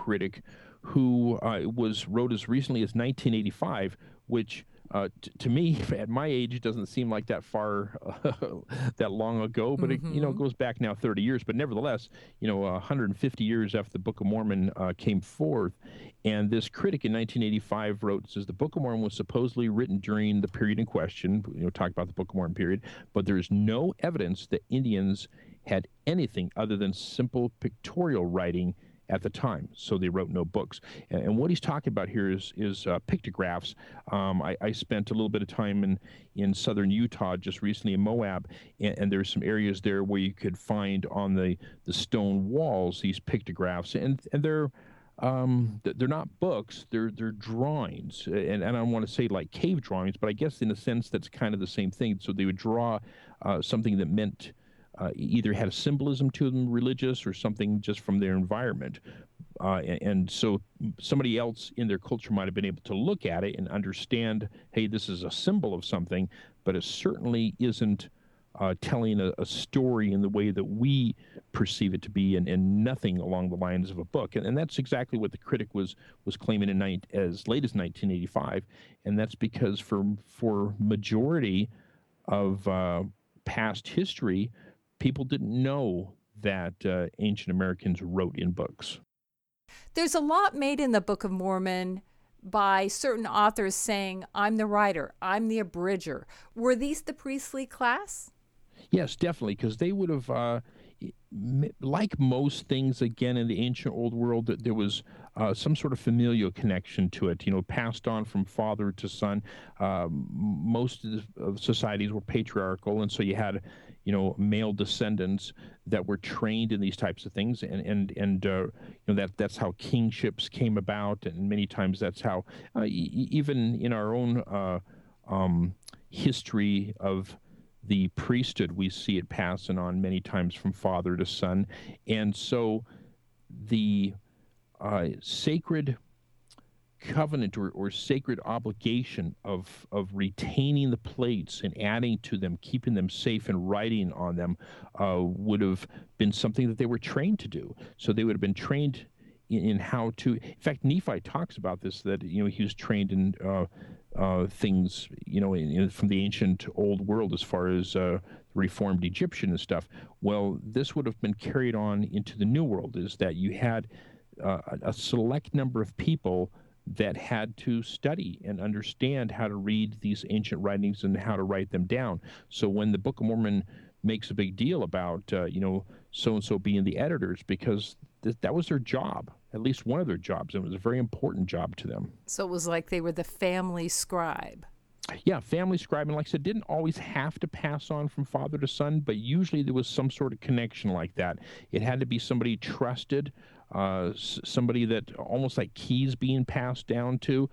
critic who wrote as recently as 1985, which to me, at my age, doesn't seem like that far, that long ago, but it Mm-hmm. goes back now 30 years. But nevertheless, 150 years after the Book of Mormon came forth, and this critic in 1985 wrote, says the Book of Mormon was supposedly written during the period in question. Talk about the Book of Mormon period, but there is no evidence that Indians had anything other than simple pictorial writing at the time, so they wrote no books. And what he's talking about here is pictographs. I spent a little bit of time in southern Utah just recently in Moab, and there's some areas there where you could find on the stone walls these pictographs, and they're not books, they're drawings, and I don't want to say like cave drawings, but I guess in a sense that's kind of the same thing. So they would draw something that meant either had a symbolism to them, religious, or something just from their environment. And so somebody else in their culture might have been able to look at it and understand, hey, this is a symbol of something, but it certainly isn't telling a story in the way that we perceive it to be, and nothing along the lines of a book. And that's exactly what the critic was claiming as late as 1985. And that's because for majority of past history, people didn't know that ancient Americans wrote in books. There's a lot made in the Book of Mormon by certain authors saying, I'm the writer, I'm the abridger. Were these the priestly class? Yes, definitely, because they would have, like most things, again, in the ancient old world, that there was some sort of familial connection to it, passed on from father to son. Most of societies were patriarchal, and so you had, male descendants that were trained in these types of things, and that's how kingships came about, and many times that's how, even in our own history of the priesthood, we see it passing on many times from father to son. And so the sacred covenant or sacred obligation of retaining the plates and adding to them, keeping them safe and writing on them would have been something that they were trained to do. So they would have been trained in how to. In fact, Nephi talks about this, that he was trained in things, from the ancient old world as far as reformed Egyptian and stuff. Well, this would have been carried on into the new world, is that you had a select number of people that had to study and understand how to read these ancient writings and how to write them down. So when the Book of Mormon makes a big deal about, so-and-so being the editors, because that was their job, at least one of their jobs, and it was a very important job to them. So it was like they were the family scribe. Yeah, family scribe, and like I said, didn't always have to pass on from father to son, but usually there was some sort of connection like that. It had to be somebody trusted, somebody that almost like keys being passed down to.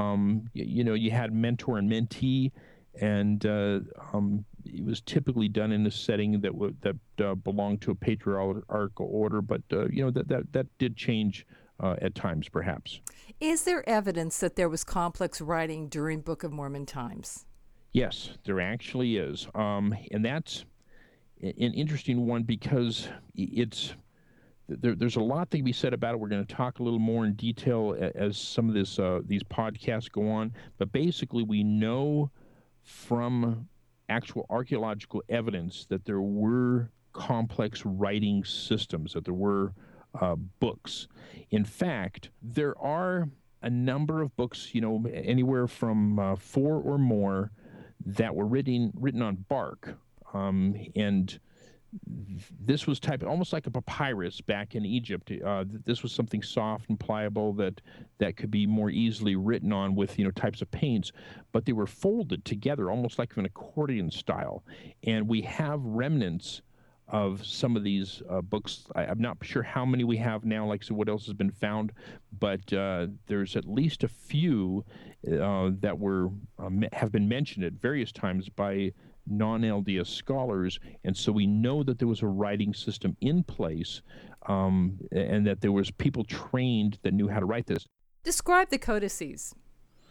You had mentor and mentee, and it was typically done in a setting that belonged to a patriarchal order, but that did change at times, perhaps. Is there evidence that there was complex writing during Book of Mormon times? Yes, there actually is, and that's an interesting one because there's a lot that can be said about it. We're going to talk a little more in detail as some of these podcasts go on, but basically we know from actual archaeological evidence that there were complex writing systems, that there were books. In fact, there are a number of books, anywhere from 4 or more, that were written on bark, and this was type almost like a papyrus back in Egypt. This was something soft and pliable that could be more easily written on with types of paints, but they were folded together almost like an accordion style. And we have remnants of some of these books. I'm not sure how many we have now, like so what else has been found, but there's at least a few that have been mentioned at various times by non-LDS scholars, and so we know that there was a writing system in place, and that there was people trained that knew how to write this. Describe the codices.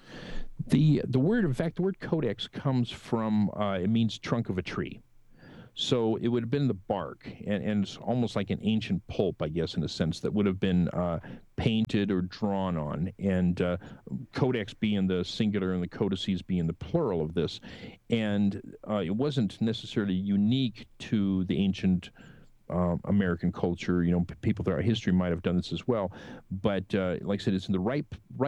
The word, in fact, the word codex comes from, it means trunk of a tree. So it would have been the bark, and it's almost like an ancient pulp, I guess, in a sense, that would have been painted or drawn on, and codex being the singular and the codices being the plural of this. And it wasn't necessarily unique to the ancient American culture. People throughout history might have done this as well, but like I said, it's in the right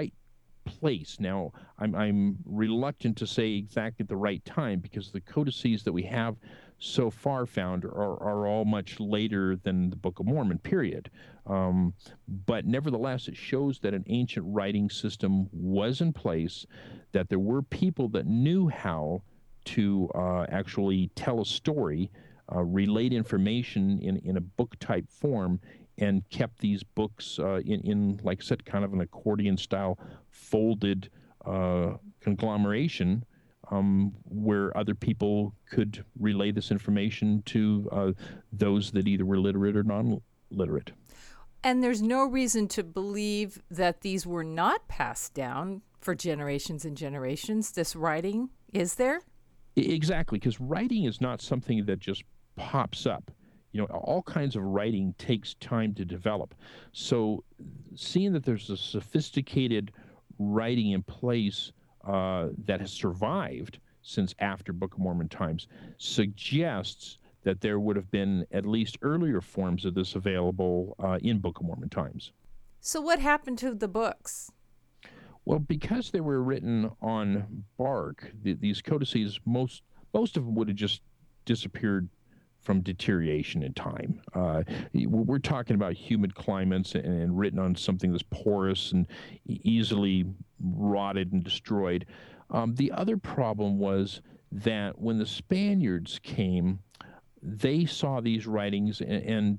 place. Now, I'm reluctant to say exactly at the right time, because the codices that we have so far found are all much later than the Book of Mormon, period. But nevertheless, it shows that an ancient writing system was in place, that there were people that knew how to actually tell a story, relate information in a book-type form, and kept these books in, like I said, kind of an accordion-style folded conglomeration, where other people could relay this information to those that either were literate or non-literate. And there's no reason to believe that these were not passed down for generations and generations, this writing, is there? Exactly, because writing is not something that just pops up. All kinds of writing takes time to develop. So seeing that there's a sophisticated writing in place that has survived since after Book of Mormon times suggests that there would have been at least earlier forms of this available in Book of Mormon times. So what happened to the books? Well, because they were written on bark, these codices, most of them would have just disappeared from deterioration in time. We're talking about humid climates and written on something that's porous and easily rotted and destroyed. The other problem was that when the Spaniards came, they saw these writings, and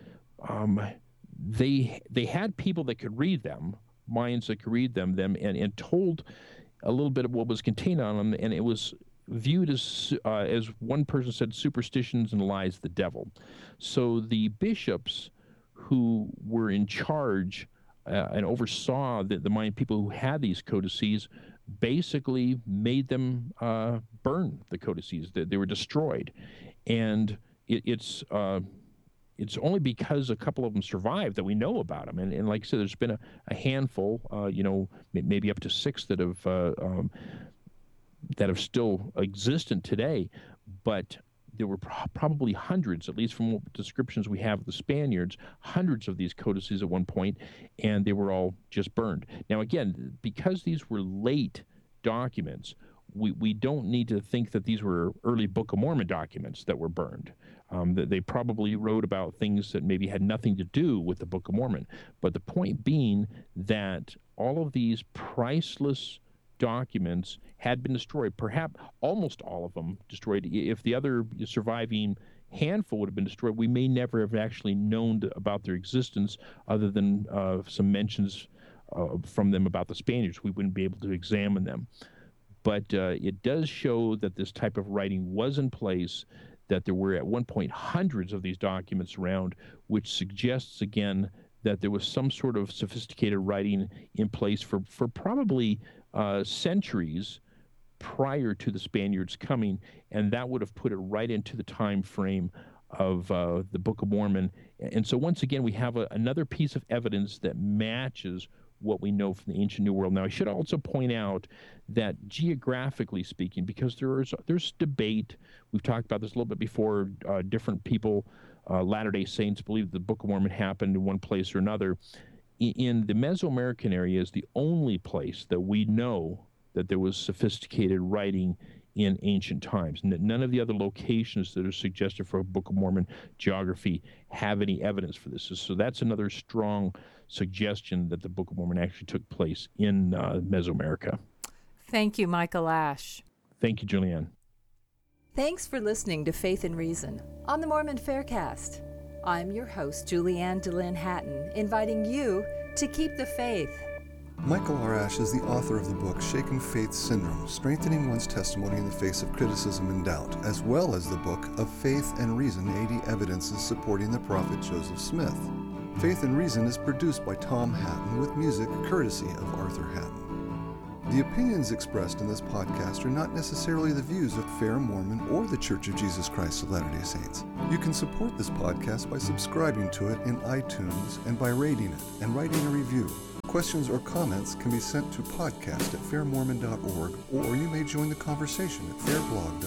they had people that could read them, Mayans that could read them and told a little bit of what was contained on them, and it was viewed as one person said, superstitions and lies of the devil. So the bishops who were in charge and oversaw the Mayan people who had these codices basically made them burn the codices. They were destroyed. And it's only because a couple of them survived that we know about them. And like I said, there's been a handful, maybe up to 6 that have still existent today, but there were probably hundreds, at least from what descriptions we have of the Spaniards, hundreds of these codices at one point, and they were all just burned. Now, again, because these were late documents, we don't need to think that these were early Book of Mormon documents that were burned. They probably wrote about things that maybe had nothing to do with the Book of Mormon. But the point being that all of these priceless documents had been destroyed, perhaps almost all of them destroyed. If the other surviving handful would have been destroyed, we may never have actually known about their existence, other than some mentions from them about the Spaniards. We wouldn't be able to examine them. But it does show that this type of writing was in place, that there were at one point hundreds of these documents around, which suggests again that there was some sort of sophisticated writing in place for probably centuries prior to the Spaniards coming, and that would have put it right into the time frame of the Book of Mormon. And so once again, we have another piece of evidence that matches what we know from the ancient New World. Now, I should also point out that geographically speaking, because there's debate, we've talked about this a little bit before, different people, Latter-day Saints believe the Book of Mormon happened in one place or another. In the Mesoamerican area is the only place that we know that there was sophisticated writing in ancient times. None of the other locations that are suggested for a Book of Mormon geography have any evidence for this. So that's another strong suggestion that the Book of Mormon actually took place in Mesoamerica. Thank you, Michael Ash. Thank you, Julianne. Thanks for listening to Faith and Reason on the Mormon Faircast. I'm your host, Julianne DeLynn Hatton, inviting you to keep the faith. Michael R. Ash is the author of the book Shaken Faith Syndrome, Strengthening One's Testimony in the Face of Criticism and Doubt, as well as the book of Faith and Reason, 80 Evidences Supporting the Prophet Joseph Smith. Faith and Reason is produced by Tom Hatton with music courtesy of Arthur Hatton. The opinions expressed in this podcast are not necessarily the views of Fair Mormon or the Church of Jesus Christ of Latter-day Saints. You can support this podcast by subscribing to it in iTunes and by rating it and writing a review. Questions or comments can be sent to podcast@fairmormon.org, or you may join the conversation at fairblog.org.